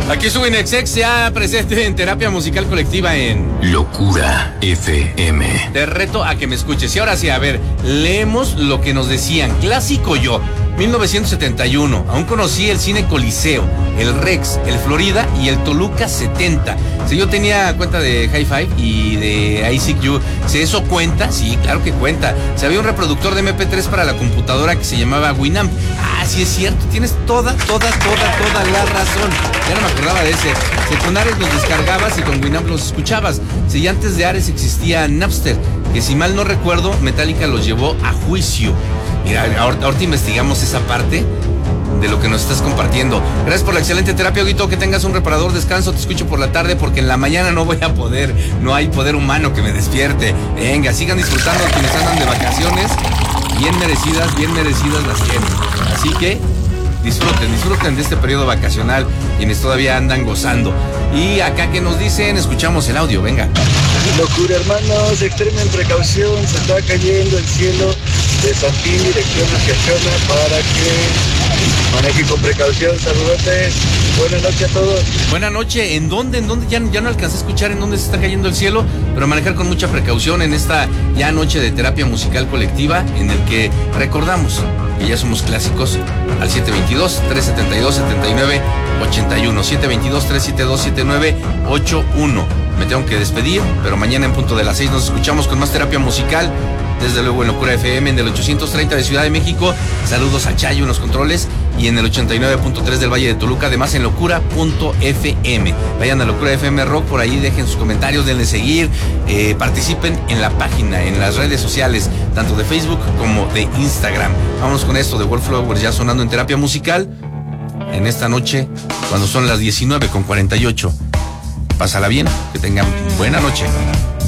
Aquí su Inexex ya presente en terapia musical colectiva en Locura FM. Te reto a que me escuches. Y ahora sí, a ver, leemos lo que nos decían. Clásico yo, 1971. Aún conocí el Cine Coliseo, el Rex, el Florida y el Toluca 70. Si yo tenía cuenta de Hi-Fi y de ICQ, si eso cuenta, sí, claro que cuenta. Si había un reproductor de MP3 para la computadora que se llamaba Winamp. Ah, sí es cierto, tienes toda la razón. Ya no me acordaba de ese. Con Ares los descargabas y con Winamp los escuchabas. Si antes de Ares existía Napster, que si mal no recuerdo, Metallica los llevó a juicio. Mira, ahorita investigamos esa parte de lo que nos estás compartiendo. Gracias por la excelente terapia, Huguito. Que tengas un reparador descanso. Te escucho por la tarde porque en la mañana no voy a poder. No hay poder humano que me despierte. Venga, sigan disfrutando quienes andan de vacaciones. Bien merecidas las tienen. Así que disfruten de este periodo vacacional quienes todavía andan gozando. Y acá que nos dicen, escuchamos el audio, venga. Locura, hermanos, extremen precaución, se está cayendo el cielo de Santín, dirección hacia Chona, para que maneje con precaución. Saludotes, buenas noches a todos. Buenas noches. ¿En dónde? Ya no alcancé a escuchar en dónde se está cayendo el cielo, pero manejar con mucha precaución en esta ya noche de terapia musical colectiva, en el que recordamos que ya somos clásicos al 722-372-7981, 722-372-7981. Me tengo que despedir, pero mañana en punto de las 6 nos escuchamos con más terapia musical, desde luego en Locura FM, en el 830 de Ciudad de México. Saludos a Chayo en los controles, y en el 89.3 del Valle de Toluca, además en locura.fm. Vayan a Locura FM Rock, por ahí dejen sus comentarios, denle seguir, participen en la página, en las redes sociales, tanto de Facebook como de Instagram. Vámonos con esto de Wallflowers ya sonando en terapia musical en esta noche, cuando son las 19:48. Pásala bien, que tengan buena noche.